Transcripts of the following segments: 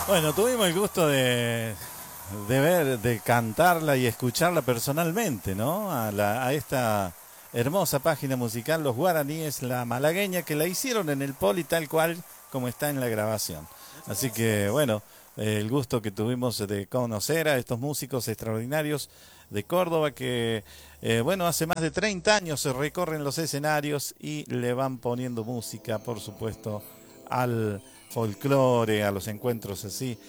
Bueno, tuvimos el gusto de cantarla y escucharla personalmente, ¿no? A esta hermosa página musical, Los Guaraníes, la malagueña, que la hicieron en el Poli tal cual como está en la grabación. Así que, bueno, el gusto que tuvimos de conocer a estos músicos extraordinarios de Córdoba que, bueno, hace más de 30 años se recorren los escenarios y le van poniendo música, por supuesto, al folclore, a los encuentros así,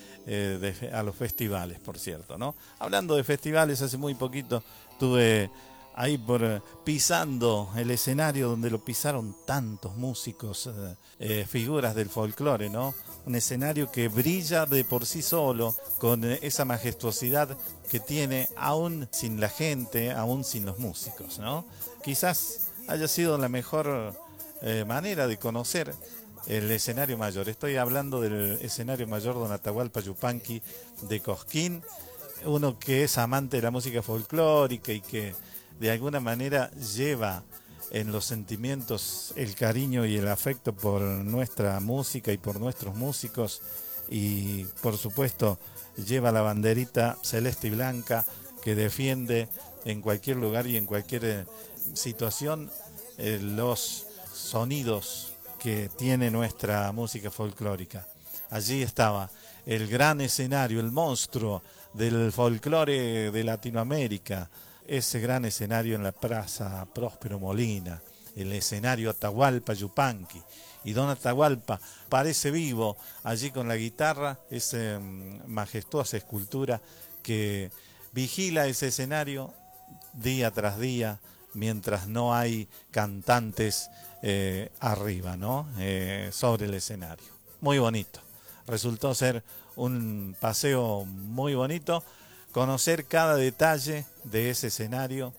a los festivales, por cierto, ¿no? Hablando de festivales, hace muy poquito tuve ahí por pisando el escenario donde lo pisaron tantos músicos, figuras del folclore, ¿no? Un escenario que brilla de por sí solo, con esa majestuosidad que tiene, aún sin la gente, aún sin los músicos, ¿no? Quizás haya sido la mejor manera de conocer el escenario mayor. Estoy hablando del escenario mayor Don Atahualpa Yupanqui de Cosquín, uno que es amante de la música folclórica y que de alguna manera lleva en los sentimientos el cariño y el afecto por nuestra música y por nuestros músicos, y por supuesto lleva la banderita celeste y blanca que defiende en cualquier lugar y en cualquier situación los sonidos que tiene nuestra música folclórica. Allí estaba el gran escenario, el monstruo del folclore de Latinoamérica, ese gran escenario en la Plaza Próspero Molina, el escenario Atahualpa Yupanqui. Y Don Atahualpa parece vivo allí con la guitarra, esa majestuosa escultura que vigila ese escenario día tras día, mientras no hay cantantes arriba, ¿no? Sobre el escenario. Muy bonito. Resultó ser un paseo muy bonito, conocer cada detalle de ese escenario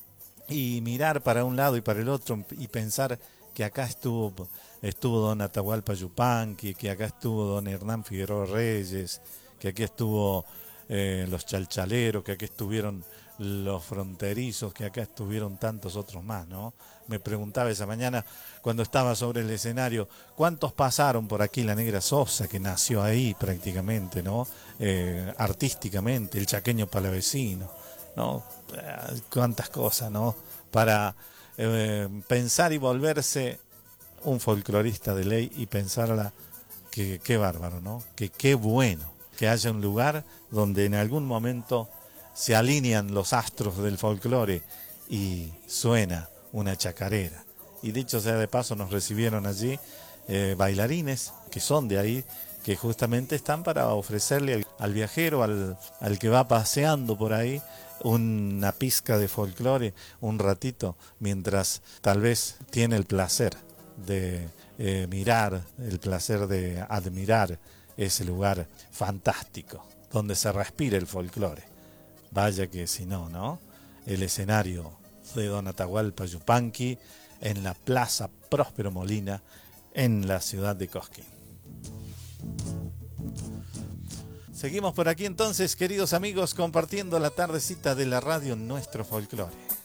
y mirar para un lado y para el otro y pensar que acá estuvo Don Atahualpa Yupanqui, que acá estuvo Don Hernán Figueroa Reyes, que aquí estuvo los Chalchaleros, que aquí estuvieron los Fronterizos, que acá estuvieron tantos otros más, ¿no? Me preguntaba esa mañana cuando estaba sobre el escenario, ¿cuántos pasaron por aquí? La Negra Sosa, que nació ahí prácticamente, ¿no? Artísticamente, el Chaqueño Palavecino, ¿no? Cuántas cosas, ¿no? Para pensar y volverse un folclorista de ley y pensarla que qué bárbaro, ¿no? Que qué bueno que haya un lugar donde en algún momento se alinean los astros del folclore y suena una chacarera. Y dicho sea de paso, nos recibieron allí bailarines que son de ahí, que justamente están para ofrecerle al viajero, al que va paseando por ahí, una pizca de folclore, un ratito, mientras tal vez tiene el placer de mirar, el placer de admirar ese lugar fantástico, donde se respira el folclore. Vaya que si no, ¿no? El escenario de Don Atahualpa Yupanqui en la Plaza Próspero Molina, en la ciudad de Cosquín. Seguimos por aquí entonces, queridos amigos, compartiendo la tardecita de la radio Nuestro Folclore.